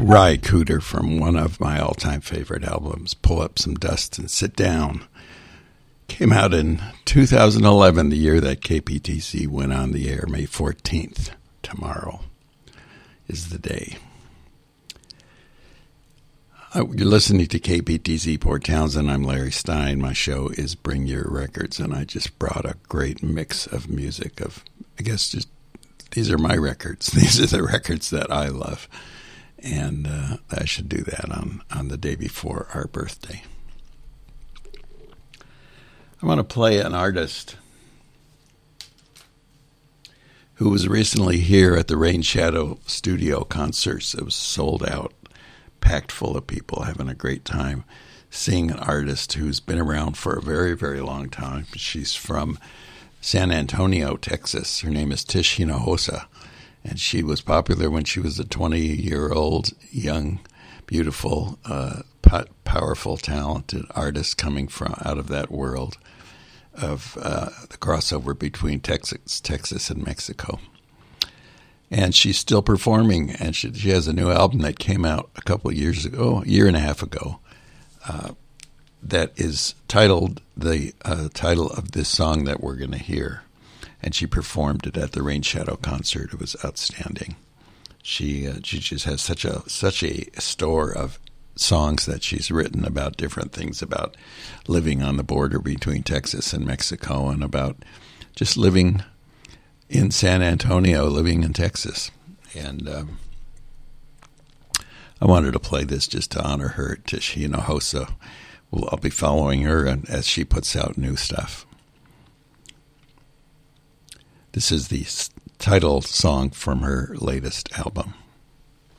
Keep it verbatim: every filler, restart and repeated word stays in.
Ry Cooder from one of my all-time favorite albums, Pull Up Some Dust and Sit Down. Came out in two thousand eleven, the year that K P T C went on the air, May fourteenth. Tomorrow is the day. Uh, you're listening to K P T C Port Townsend. I'm Larry Stein. My show is Bring Your Records, and I just brought a great mix of music of, I guess, just these are my records. These are the records that I love. And uh, I should do that on, on the day before our birthday. I want to play an artist who was recently here at the Rain Shadow Studio concerts. It was sold out, packed full of people having a great time seeing an artist who's been around for a very, very long time. She's from San Antonio, Texas. Her name is Tish Hinojosa, and she was popular when she was a twenty-year-old, young, beautiful, uh, po- powerful, talented artist coming from out of that world of uh, the crossover between Texas, Texas and Mexico. And she's still performing, and she, she has a new album that came out a couple of years ago, a year and a half ago, uh, that is titled the uh, title of this song that we're going to hear. And she performed it at the Rain Shadow concert. It was outstanding. She uh, she just has such a such a store of songs that she's written about different things, about living on the border between Texas and Mexico, and about just living in San Antonio, living in Texas. And um, I wanted to play this just to honor her, Tish Hinojosa. Well, I'll be following her as she puts out new stuff. This is the title song from her latest album.